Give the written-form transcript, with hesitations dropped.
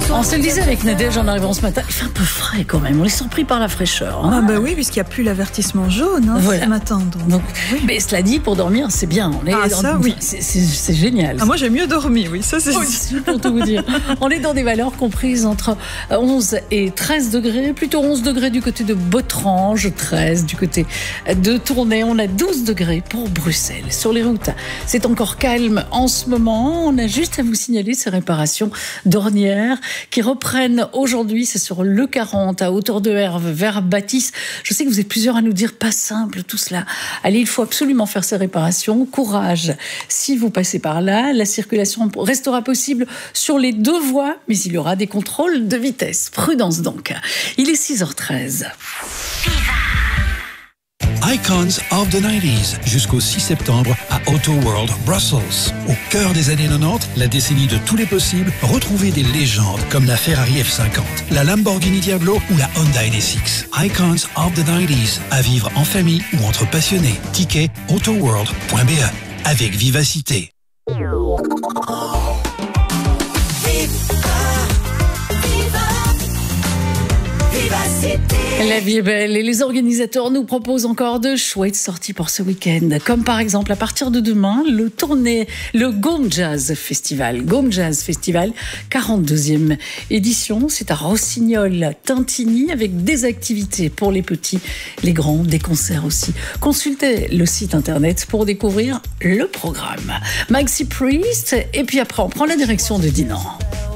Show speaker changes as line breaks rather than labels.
On se le disait avec Nadège en arrivant ce matin, il fait un peu frais quand même, on est surpris par la fraîcheur.
Ah bah oui, puisqu'il n'y a plus l'avertissement jaune
voilà.
ce matin. Donc,
oui. Mais cela dit, pour dormir, c'est bien.
Oui.
C'est génial.
Ah, moi j'ai mieux dormi, oui, ça c'est
pour tout vous dire. On est dans des valeurs comprises entre 11 et 13 degrés, plutôt 11 degrés du côté de Botrange, 13 du côté de Tournai, on a 12 degrés pour Bruxelles. Sur les routes, c'est encore calme en ce moment, on a juste à vous signaler ces réparations d'ornières qui reprennent aujourd'hui, c'est sur le 40 à hauteur de Herve vers Bâtisse. Je sais que vous êtes plusieurs à nous dire pas simple tout cela. Allez, il faut absolument faire ces réparations. Courage. Si vous passez par là, la circulation restera possible sur les deux voies, mais il y aura des contrôles de vitesse. Prudence donc. Il est 6h13.
Icons of the 90s, jusqu'au 6 septembre à Auto World Brussels. Au cœur des années 90, la décennie de tous les possibles, retrouvez des légendes comme la Ferrari F50, la Lamborghini Diablo ou la Honda NSX. Icons of the 90s, à vivre en famille ou entre passionnés. Ticket autoworld.be, avec vivacité.
La vie est belle et les organisateurs nous proposent encore de chouettes sorties pour ce week-end. Comme par exemple, à partir de demain, le Gaume Jazz Festival. Gaume Jazz Festival, 42e édition. C'est à Rossignol, Tintigny, avec des activités pour les petits, les grands, des concerts aussi. Consultez le site internet pour découvrir le programme. Maxi Priest, et puis après, on prend la direction de Dinan.